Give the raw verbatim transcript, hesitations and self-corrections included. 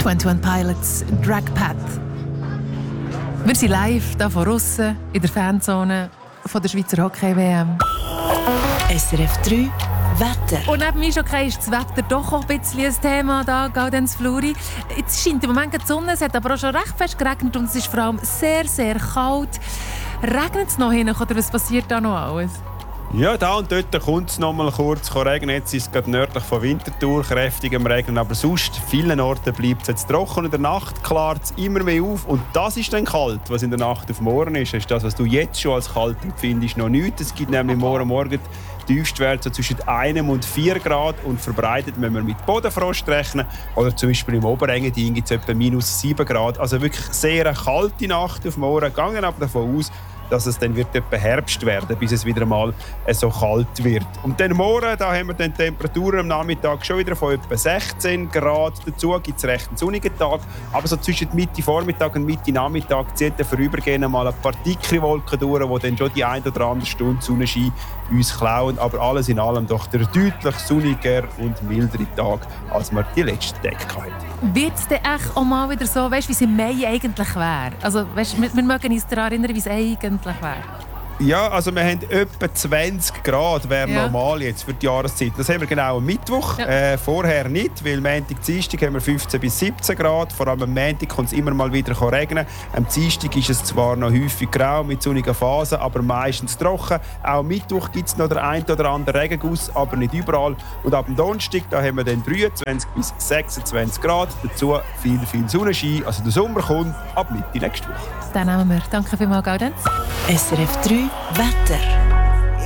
einundzwanzig Pilots, Drag Path. Wir sind live hier von aussen in der Fanzone von der Schweizer Hockey-W M. S R F drei Wetter. Und neben mir schon ist das Wetter doch auch ein bisschen ein Thema da, Gaudenz Fluri. Jetzt scheint im Moment die Sonne, es hat aber auch schon recht fest geregnet und es ist vor allem sehr, sehr kalt. Regnet es noch hin oder was passiert da noch alles? Ja, da und dort kommt es noch mal kurz regnen. Jetzt ist es gerade nördlich von Winterthur kräftigem Regen, aber sonst, vielen Orten bleibt es jetzt trocken. In der Nacht klart es immer mehr auf und das ist dann kalt, was in der Nacht auf morgen ist. Das ist das, was du jetzt schon als kalt empfindest, noch nichts. Es gibt nämlich morgen Morgen Tiefstwerte so zwischen einem und vier Grad und verbreitet, wenn wir mit Bodenfrost rechnen. Oder zum Beispiel im Oberengadin gibt es etwa minus sieben Grad. Also wirklich sehr eine kalte Nacht auf morgen. Gehen aber davon aus, dass es dann wird etwa Herbst werden, bis es wieder mal so kalt wird. Und dann morgen, da haben wir dann Temperaturen am Nachmittag schon wieder von etwa sechzehn Grad. Dazu gibt es recht einen sonnigen Tag. Aber so zwischen Mitte Vormittag und Mitte Nachmittag zieht dann vorübergehend mal eine Partikelwolke durch, die dann schon die ein oder andere Stunde Sonnenschein uns klauen. Aber alles in allem doch der deutlich sonniger und mildere Tag, als wir die letzten Tage hatten. Wird es dann echt auch mal wieder so, weißt, wie es im Mai eigentlich wäre? Also, weißt, wir, wir mögen uns daran erinnern, wie es eigentlich wäre. Ja, also wir haben etwa zwanzig Grad, wäre ja. normal jetzt für die Jahreszeit. Das haben wir genau am Mittwoch, ja. äh, vorher nicht, weil Montag, Dienstag haben wir fünfzehn bis siebzehn Grad. Vor allem am Montag kann es immer mal wieder regnen. Am Dienstag ist es zwar noch häufig grau mit sonnigen Phasen, aber meistens trocken. Auch am Mittwoch gibt es noch den einen oder anderen Regenguss, aber nicht überall. Und ab dem Donnerstag da haben wir dann dreiundzwanzig bis sechsundzwanzig Grad. Dazu viel, viel Sonnenschein. Also der Sommer kommt ab Mitte nächste Woche. Den nehmen wir. Danke vielmals, Gaudenz. S R F drei Wetter.